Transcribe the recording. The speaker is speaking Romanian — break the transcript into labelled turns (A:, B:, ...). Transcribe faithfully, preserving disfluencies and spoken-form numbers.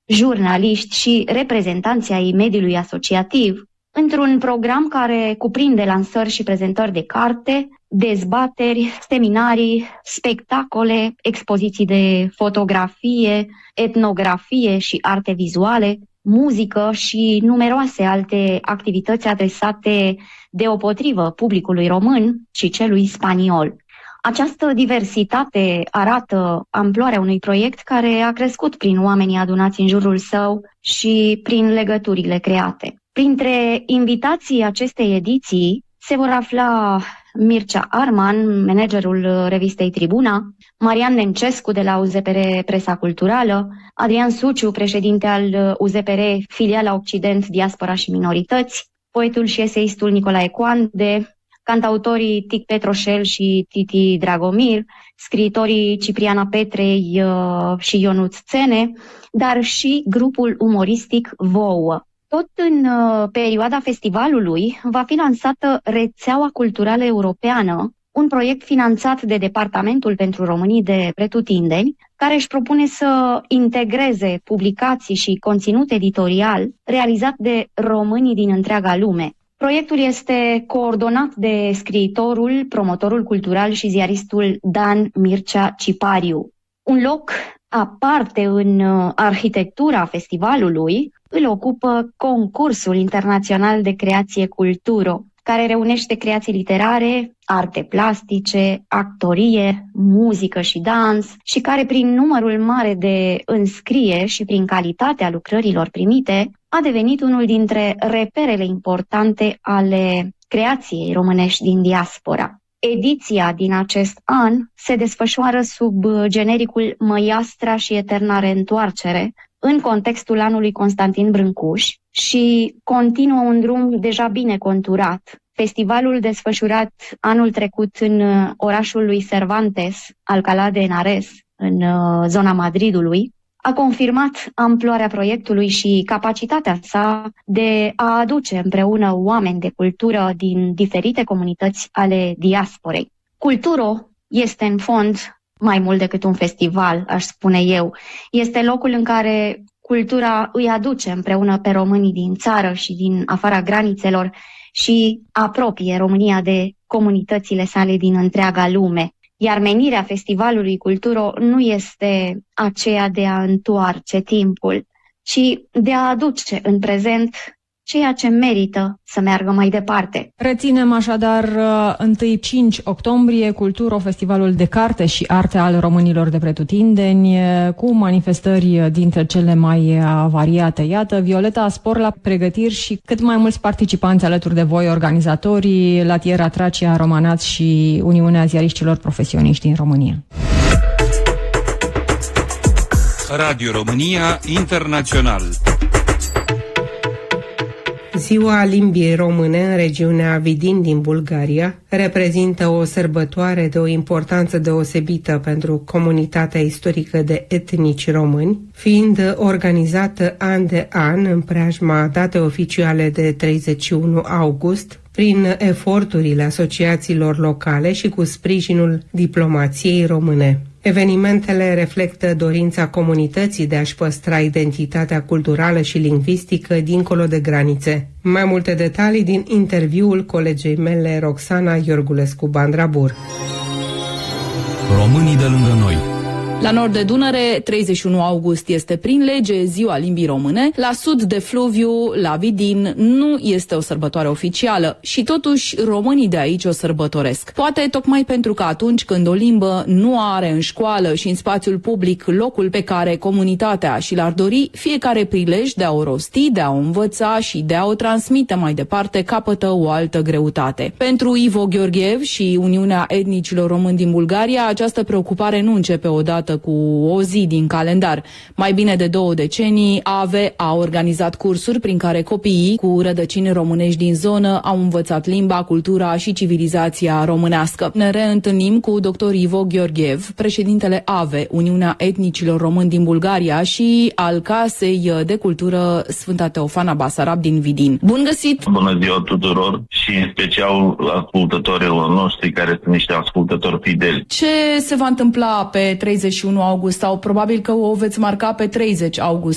A: jurnaliști și reprezentanți ai mediului asociativ, într-un program care cuprinde lansări și prezentări de carte, dezbateri, seminarii, spectacole, expoziții de fotografie, etnografie și arte vizuale, muzică și numeroase alte activități adresate deopotrivă publicului român și celui spaniol. Această diversitate arată amploarea unui proiect care a crescut prin oamenii adunați în jurul său și prin legăturile create. Printre invitații acestei ediții se vor afla Mircea Arman, managerul revistei Tribuna, Marian Nencescu de la U Z P R Presa Culturală, Adrian Suciu, președinte al U Z P R Filiala Occident, Diaspora și Minorități, poetul și eseistul Nicolae Coande, cantautorii Tic Petroșel și Titi Dragomir, scriitorii Cipriana Petrei uh, și Ionuț Țene, dar și grupul umoristic Vouă. Tot în uh, perioada festivalului va fi lansată Rețeaua Culturală Europeană, un proiect finanțat de Departamentul pentru Românii de Pretutindeni, care își propune să integreze publicații și conținut editorial realizat de românii din întreaga lume. Proiectul este coordonat de scriitorul, promotorul cultural și ziaristul Dan Mircea Cipariu. Un loc aparte în arhitectura festivalului îl ocupă concursul internațional de creație Culturo, care reunește creații literare, arte plastice, actorie, muzică și dans și care prin numărul mare de înscrieri și prin calitatea lucrărilor primite a devenit unul dintre reperele importante ale creației românești din diaspora. Ediția din acest an se desfășoară sub genericul Măiastra și Eterna Reîntoarcere, în contextul anului Constantin Brâncuș și continuă un drum deja bine conturat. Festivalul desfășurat anul trecut în orașul lui Cervantes, Alcalá de Henares, în zona Madridului, a confirmat amploarea proiectului și capacitatea sa de a aduce împreună oameni de cultură din diferite comunități ale diasporei. Culturo este în fond mai mult decât un festival, aș spune eu. Este locul în care cultura îi aduce împreună pe românii din țară și din afara granițelor și apropie România de comunitățile sale din întreaga lume. Iar menirea festivalului Culturo nu este aceea de a întoarce timpul, ci de a aduce în prezent ceea ce merită să meargă mai departe.
B: Reținem așadar întâi cinci octombrie Culturo, festivalul de carte și arte al românilor de pretutindeni, cu manifestări dintre cele mai variate. Iată, Violeta, spor la pregătiri și cât mai mulți participanți alături de voi, organizatorii, Latiera Tracia, Romanați și Uniunea Ziariștilor Profesioniști din România.
C: Radio România Internațional.
D: Ziua Limbii Române în regiunea Vidin din Bulgaria reprezintă o sărbătoare de o importanță deosebită pentru comunitatea istorică de etnici români, fiind organizată an de an în preajma datei oficiale de treizeci și unu august, prin eforturile asociațiilor locale și cu sprijinul diplomației române. Evenimentele reflectă dorința comunității de a-și păstra identitatea culturală și lingvistică dincolo de granițe. Mai multe detalii din interviul colegei mele Roxana Iorgulescu-Bandrabur.
E: Românii de lângă noi.
F: La nord de Dunăre, treizeci și unu august este prin lege Ziua Limbii Române. La sud de fluviu, la Vidin, nu este o sărbătoare oficială și totuși românii de aici o sărbătoresc. Poate tocmai pentru că atunci când o limbă nu are în școală și în spațiul public locul pe care comunitatea și l-ar dori, fiecare prilej de a o rosti, de a o învăța și de a o transmite mai departe capătă o altă greutate. Pentru Ivo Gheorghev și Uniunea Etnicilor Români din Bulgaria, această preocupare nu începe odată cu o zi din calendar. Mai bine de două decenii, A V E a organizat cursuri prin care copiii cu rădăcini românești din zonă au învățat limba, cultura și civilizația românească. Ne reîntâlnim cu doctor Ivo Gheorghev, președintele A V E, Uniunea Etnicilor Români din Bulgaria și al Casei de Cultură Sfânta Teofana Basarab din Vidin. Bun găsit!
G: Bună ziua tuturor și în special ascultătorilor noștri care sunt niște ascultători fideli.
F: Ce se va întâmpla pe treizeci și unu august sau probabil că o veți marca pe treizeci august?